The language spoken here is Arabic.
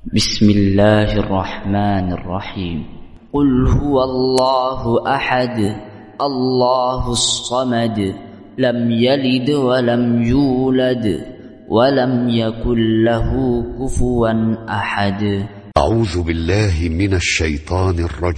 بسم الله الرحمن الرحيم. قل هو الله أحد الله الصمد لم يلد ولم يولد ولم يكن له كفوا أحد. أعوذ بالله من الشيطان الرجيم.